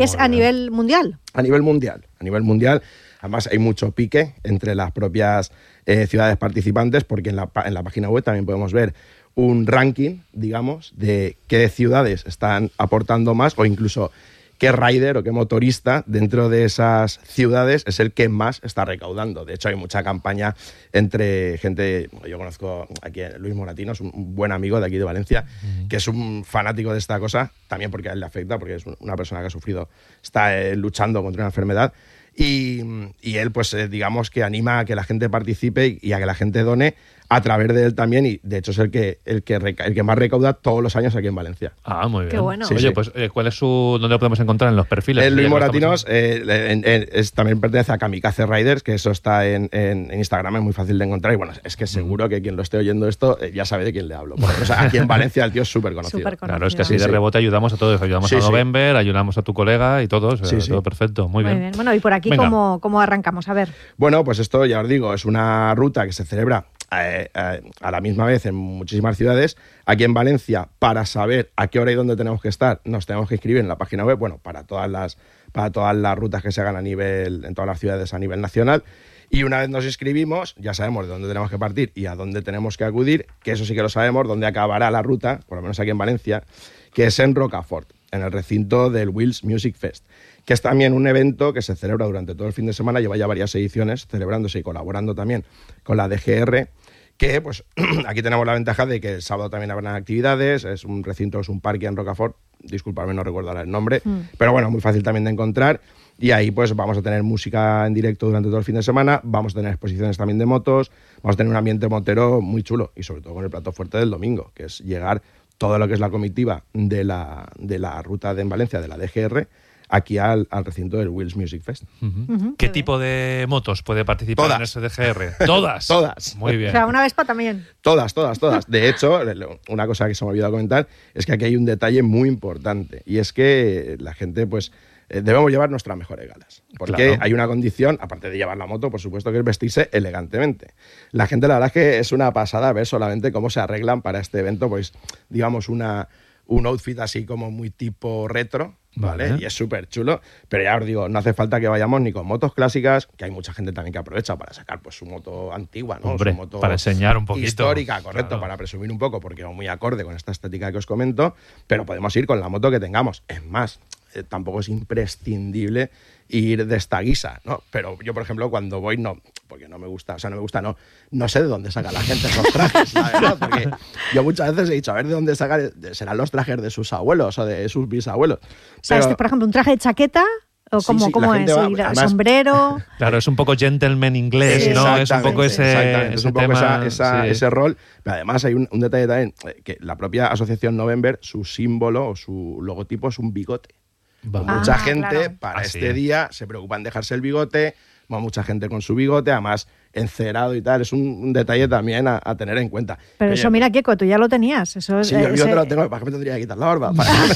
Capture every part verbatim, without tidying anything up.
¿Es a nivel mundial? A nivel mundial, a nivel mundial. Además, hay mucho pique entre las propias eh, ciudades participantes, porque en la, en la página web también podemos ver un ranking, digamos, de qué ciudades están aportando más, o incluso qué rider o qué motorista dentro de esas ciudades es el que más está recaudando. De hecho, hay mucha campaña entre gente... Yo conozco aquí a Luis Moratino, es un buen amigo de aquí de Valencia, uh-huh. que es un fanático de esta cosa, también porque a él le afecta, porque es una persona que ha sufrido, está eh, luchando contra una enfermedad. Y, y él, pues, eh, digamos que anima a que la gente participe y a que la gente done a través de él también, y de hecho es el que el que, reca- el que más recauda todos los años aquí en Valencia. Ah, muy bien. Qué bueno. Sí, Oye, sí. pues, eh, ¿cuál es su dónde lo podemos encontrar en los perfiles? El Luis Moratinos eh, en, en, es, también pertenece a Kamikaze Riders, que eso está en, en, en Instagram, es muy fácil de encontrar. Y bueno, es que seguro que quien lo esté oyendo esto eh, ya sabe de quién le hablo. Porque, o sea, aquí en Valencia el tío es súper conocido. Súper conocido. Claro, es que así sí, de sí. rebote ayudamos a todos. Ayudamos sí, a November, sí. ayudamos a tu colega y todos. Sí, eh, sí. Todo perfecto. Muy, Muy bien. bien. Bueno, y por aquí, ¿cómo, ¿cómo arrancamos? A ver. Bueno, pues esto ya os digo, es una ruta que se celebra eh, eh, a la misma vez en muchísimas ciudades. Aquí en Valencia, para saber a qué hora y dónde tenemos que estar, nos tenemos que inscribir en la página web, bueno, para todas las, para todas las rutas que se hagan a nivel, en todas las ciudades a nivel nacional. Y una vez nos inscribimos, ya sabemos de dónde tenemos que partir y a dónde tenemos que acudir, que eso sí que lo sabemos, dónde acabará la ruta, por lo menos aquí en Valencia, que es en Rocafort, en el recinto del Wheels Music Fest, que es también un evento que se celebra durante todo el fin de semana, lleva ya varias ediciones celebrándose y colaborando también con la D G R, que pues aquí tenemos la ventaja de que el sábado también habrán actividades, es un recinto, es un parque en Rocafort, disculpadme, no recuerdo ahora el nombre, mm. pero bueno, muy fácil también de encontrar, y ahí pues vamos a tener música en directo durante todo el fin de semana, vamos a tener exposiciones también de motos, vamos a tener un ambiente motero muy chulo, y sobre todo con el plato fuerte del domingo, que es llegar todo lo que es la comitiva de la, de la ruta de en Valencia, de la D G R, aquí al, al recinto del Wheels Music Fest. Uh-huh. Uh-huh. ¿Qué tipo de motos puede participar todas. en ese D G R? ¿Todas? Todas. Muy bien. O sea, una Vespa también. Todas, todas, todas. De hecho, una cosa que se me ha olvidado comentar es que aquí hay un detalle muy importante, y es que la gente, pues, debemos llevar nuestras mejores galas. Porque claro. hay una condición, aparte de llevar la moto, por supuesto, que es vestirse elegantemente. La gente, la verdad es que es una pasada ver solamente cómo se arreglan para este evento, pues, digamos, una, un outfit así como muy tipo retro, ¿vale? Vale. Y es súper chulo, pero ya os digo, no hace falta que vayamos ni con motos clásicas, que hay mucha gente también que aprovecha para sacar pues su moto antigua, ¿no? Hombre, su moto para enseñar un poquito. Histórica, correcto, claro. Para presumir un poco, porque va muy acorde con esta estética que os comento, pero podemos ir con la moto que tengamos. Es más, eh, tampoco es imprescindible ir de esta guisa, ¿no? Pero yo, por ejemplo, cuando voy, no, porque no me gusta, o sea, no me gusta, no, no sé de dónde saca la gente esos trajes, la verdad, porque yo muchas veces he dicho, a ver de dónde sacan, serán los trajes de sus abuelos o de sus bisabuelos. O sea, pero, este, por ejemplo, un traje de chaqueta, o cómo, sí, sí, cómo es, va, además, sombrero... Claro, es un poco gentleman inglés, sí, ¿no? Es un poco ese, ese es un poco tema, esa, esa, sí. ese rol. Pero además hay un, un detalle también, que la propia asociación November, su símbolo o su logotipo es un bigote. Ah, mucha gente claro. para ah, este sí. día se preocupa en dejarse el bigote, va mucha gente con su bigote, además encerado y tal, es un, un detalle también a, a tener en cuenta. Pero, Pero eso, ya, mira, Kiko, tú ya lo tenías. Eso, sí, eh, yo el bigote ese... lo tengo, ¿para qué me tendría que quitar la barba?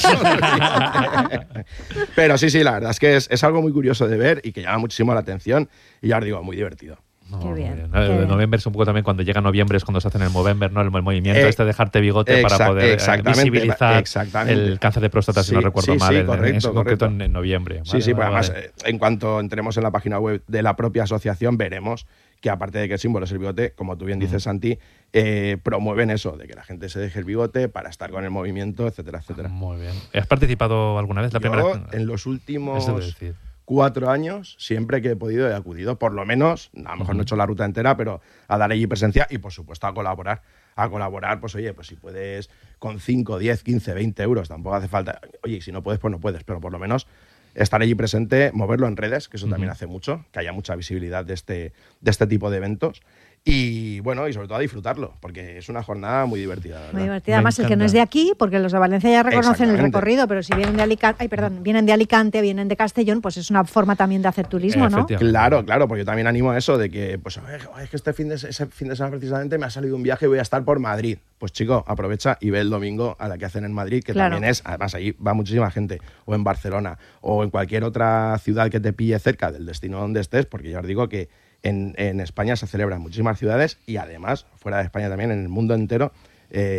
Pero sí, sí, la verdad es que es, es algo muy curioso de ver y que llama muchísimo la atención, y ya os digo, muy divertido. No, qué bien, bien. qué El bien. November es un poco también cuando llega noviembre, es cuando se hace en el Movember, ¿no? El, el movimiento Eh, este de dejarte bigote exact, para poder exactamente, visibilizar exactamente. el cáncer de próstata, si sí, no recuerdo sí, mal, sí, en, correcto, en, en concreto correcto. en, en noviembre. Sí, vale, sí, vale, pues además, vale. eh, en cuanto entremos en la página web de la propia asociación, veremos que aparte de que el símbolo es el bigote, como tú bien dices, mm. Santi, eh, promueven eso, de que la gente se deje el bigote para estar con el movimiento, etcétera, etcétera. Muy bien. ¿Has participado alguna vez? La Yo, primera en los últimos decir. cuatro años, siempre que he podido, he acudido, por lo menos, a lo mejor uh-huh. no he hecho la ruta entera, pero a dar allí presencia y, por supuesto, a colaborar. A colaborar, pues oye, pues si puedes con cinco, diez, quince, veinte euros, tampoco hace falta. Oye, si no puedes, pues no puedes, pero por lo menos estar allí presente, moverlo en redes, que eso uh-huh. también hace mucho, que haya mucha visibilidad de este, de este tipo de eventos. Y bueno, y sobre todo a disfrutarlo, porque es una jornada muy divertida, ¿verdad? Muy divertida. Además, el que no es de aquí, porque los de Valencia ya reconocen el recorrido, pero si vienen de Alicante, ay, perdón, vienen de Alicante, vienen de Castellón, pues es una forma también de hacer turismo, ¿no? Claro, claro, porque yo también animo a eso de que, pues, es que este fin de, ese fin de semana precisamente me ha salido un viaje y voy a estar por Madrid. Pues chico, aprovecha y ve el domingo a la que hacen en Madrid, que claro. también es, además ahí va muchísima gente, o en Barcelona, o en cualquier otra ciudad que te pille cerca del destino donde estés, porque ya os digo que En, en España se celebran muchísimas ciudades y además, fuera de España también, en el mundo entero, eh,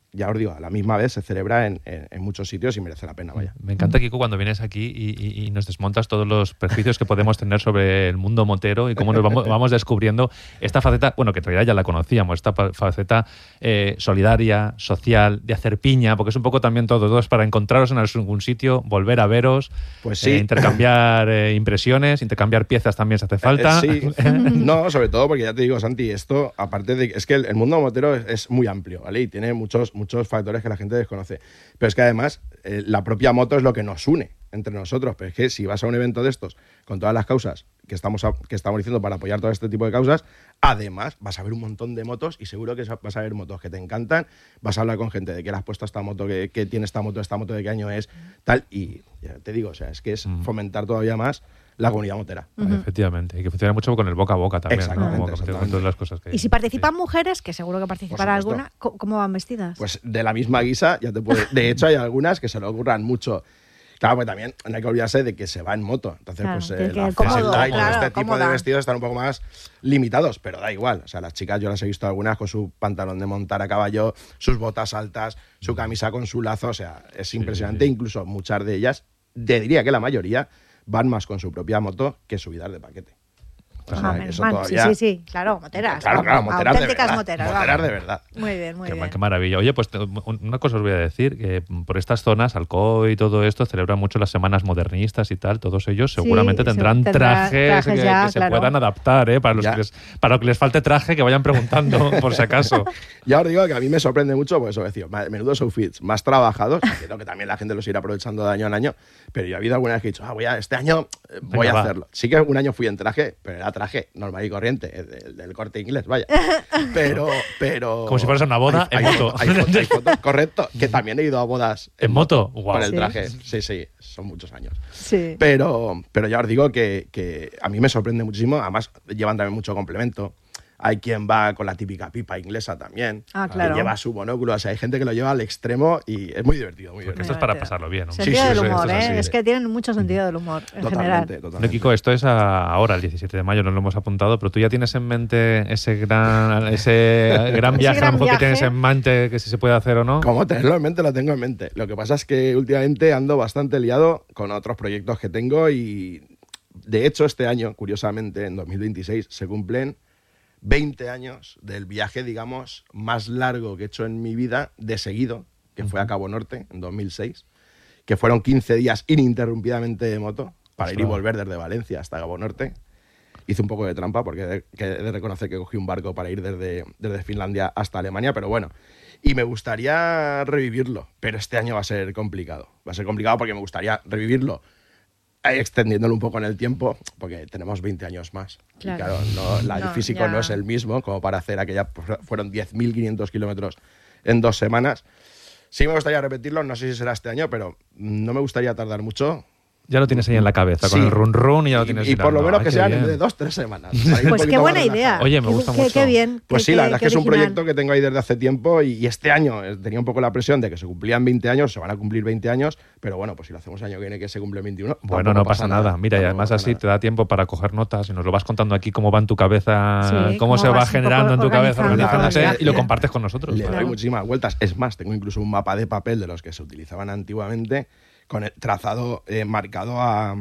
ya os digo, a la misma vez se celebra en, en, en muchos sitios y merece la pena, vaya. Me encanta, Kiko, cuando vienes aquí y, y, y nos desmontas todos los prejuicios que podemos tener sobre el mundo motero y cómo nos vamos, vamos descubriendo esta faceta, bueno, que en realidad ya la conocíamos, esta faceta eh, solidaria, social, de hacer piña, porque es un poco también todo, todo es para encontraros en algún sitio, volver a veros, pues sí. eh, intercambiar eh, impresiones, intercambiar piezas también se hace falta. Eh, sí. No, sobre todo porque ya te digo, Santi, esto, aparte de... Es que el, el mundo motero es, es muy amplio, ¿vale? Y tiene muchos, muchos factores que la gente desconoce. Pero es que además, eh, la propia moto es lo que nos une entre nosotros. Pero es que si vas a un evento de estos, con todas las causas que estamos, a, que estamos diciendo para apoyar todo este tipo de causas, además vas a ver un montón de motos y seguro que vas a ver motos que te encantan, vas a hablar con gente de que le has puesto esta moto, que, que tiene esta moto, esta moto de qué año es, tal, y ya te digo, o sea, es que es fomentar todavía más la comunidad motera. Uh-huh. Efectivamente, y que funciona mucho con el boca a boca también, exactamente, ¿no? exactamente. Con todas las cosas que, y si participan sí. mujeres, que seguro que participará alguna, ¿cómo van vestidas? Pues de la misma guisa, ya te puedo... De hecho, hay algunas que se le ocurran mucho. Claro, pues también no hay que olvidarse de que se va en moto. Entonces, claro, pues eh, la cómodo, claro, claro, este tipo cómoda. de vestidos están un poco más limitados, pero da igual. O sea, las chicas yo las he visto algunas con su pantalón de montar a caballo, sus botas altas, su camisa con su lazo. O sea, es sí, impresionante. Sí. Incluso muchas de ellas, te diría que la mayoría, van más con su propia moto que subidas de paquete. O sea, ah, eso todavía... Sí, sí, sí, claro, moteras. Claro, claro, moteras de verdad. Moteras, moteras de verdad. Muy bien, muy qué, bien. Qué maravilla. Oye, pues una cosa os voy a decir, que por estas zonas, Alcoy y todo esto, celebran mucho las semanas modernistas y tal, todos ellos seguramente sí, tendrán tendrá, trajes, trajes que, ya, que se claro. puedan adaptar, ¿eh? Para los que les, para lo que les falte traje, que vayan preguntando, por si acaso. Ya os digo que a mí me sorprende mucho, pues eso decía, menudos outfits más trabajados, entiendo que también la gente los irá aprovechando de año en año, pero yo he habido alguna vez que he dicho, ah, voy a, este año voy Venga, a hacerlo. Va. Sí que un año fui en traje, pero era traje normal y corriente, del, del Corte Inglés, vaya. Pero, pero... Como si fueras a una boda hay, en hay, moto. Hay, hay, foto, hay foto, correcto, que también he ido a bodas en, en moto, moto. Wow. Con el ¿Sí? traje. Sí, sí, son muchos años. Sí. Pero, pero ya os digo que, que a mí me sorprende muchísimo, además llevan también mucho complemento. Hay quien va con la típica pipa inglesa también. Ah, claro. Que lleva su monóculo. O sea, hay gente que lo lleva al extremo y es muy divertido. Muy divertido. Esto es para pasarlo bien. ¿no? Sentido sí, del sí, humor, sí, ¿eh? es, es que tienen mucho sentido del humor, en totalmente, general. Totalmente. No, Kiko, esto es a, ahora, el diecisiete de mayo, no lo hemos apuntado, pero tú ya tienes en mente ese gran, ese gran viaje, ese gran a lo mejor viaje. que tienes en mente, que si se puede hacer o no. Como tenerlo en mente, lo tengo en mente. Lo que pasa es que últimamente ando bastante liado con otros proyectos que tengo y, de hecho, este año, curiosamente, en dos mil veintiséis, se cumplen veinte años del viaje, digamos, más largo que he hecho en mi vida de seguido, que fue a Cabo Norte en dos mil seis, que fueron quince días ininterrumpidamente de moto para ir y volver desde Valencia hasta Cabo Norte. Hice un poco de trampa porque he de, que he de reconocer que cogí un barco para ir desde, desde Finlandia hasta Alemania, pero bueno. Y me gustaría revivirlo, pero este año va a ser complicado. Va a ser complicado porque me gustaría revivirlo extendiéndolo un poco en el tiempo, porque tenemos veinte años más. Claro. Y claro, no, la, no, el físico ya. no es el mismo como para hacer aquella... Fueron diez mil quinientos kilómetros en dos semanas. Sí me gustaría repetirlo, no sé si será este año, pero no me gustaría tardar mucho. Ya lo tienes ahí en la cabeza, sí. con el run run y ya lo tienes. Y, y por lo menos que sean de dos, tres semanas. Pues qué buena idea. Oye, me gusta qué, mucho. Qué bien. Pues qué, sí, la qué, verdad es que es un proyecto que tengo ahí desde hace tiempo y, y este año tenía un poco la presión de que se cumplían veinte años, se van a cumplir veinte años, pero bueno, pues si lo hacemos el año que viene que se cumple veintiuno. Bueno, no pasa nada. nada. Mira, y además así nada. te da tiempo para coger notas y nos lo vas contando aquí cómo va en tu cabeza, sí, cómo se va generando en tu cabeza, organizándote y lo compartes con nosotros. Le doy muchísimas vueltas. Es más, tengo incluso un mapa de papel de los que se utilizaban antiguamente con el trazado eh, marcado a...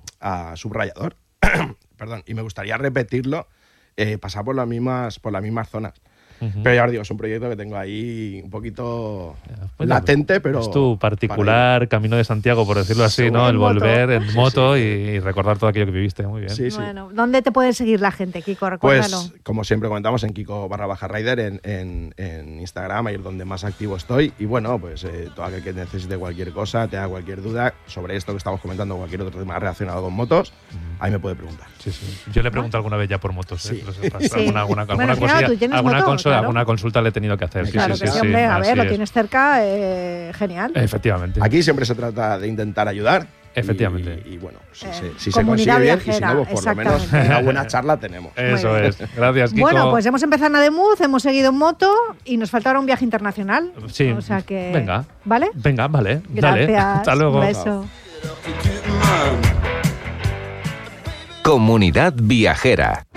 a subrayador, perdón, y me gustaría repetirlo, eh, pasar por las mismas, por las mismas zonas. Uh-huh. Pero ya os digo, es un proyecto que tengo ahí un poquito bueno, latente, pero... Es tu particular camino de Santiago, por decirlo así, sí, ¿no? El volver en sí, moto sí. y recordar todo aquello que viviste. Muy bien. Sí, sí. Bueno, ¿dónde te puede seguir la gente, Kiko? Recuérdalo. Pues, como siempre comentamos, en Kiko barra baja Rider, en, en, en Instagram, ahí es donde más activo estoy. Y bueno, pues eh, todo aquel que necesite cualquier cosa, tenga cualquier duda sobre esto que estamos comentando o cualquier otro tema relacionado con motos, uh-huh. ahí me puede preguntar. Sí, sí. Yo le pregunto ¿Ah? alguna vez ya por motos, ¿eh? Sí. Sí. Alguna, alguna, alguna, bueno, cosilla, claro, alguna, moto, consulta, claro. alguna consulta le he tenido que hacer. Sí, claro sí, que sí, sí, hombre, sí, a ver, lo es. tienes cerca, eh, genial. Efectivamente. Aquí siempre se trata de intentar ayudar. Efectivamente. Y, y bueno, si, eh, se, si se consigue bien, y si no, pues por lo menos una buena charla tenemos. Eso es. Gracias, Kiko. Bueno, pues hemos empezado en Ademuz, hemos seguido en moto y nos falta ahora un viaje internacional. Sí. O sea que... Venga. ¿Vale? Venga, vale. Gracias. Dale. Hasta luego. Un beso. Comunidad Viajera.